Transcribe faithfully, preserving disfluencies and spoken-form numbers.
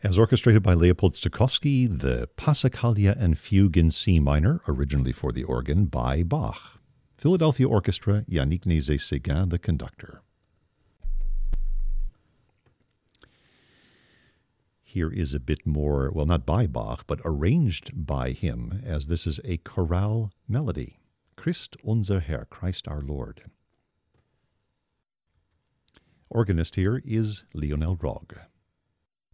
As orchestrated by Leopold Stokowski, the Passacaglia and Fugue in C minor, originally for the organ by Bach. Philadelphia Orchestra, Yannick Nézet-Séguin, the conductor. Here is a bit more, well, not by Bach, but arranged by him, as this is a chorale melody. Christ unser Herr, Christ our Lord. Organist here is Lionel Rogge.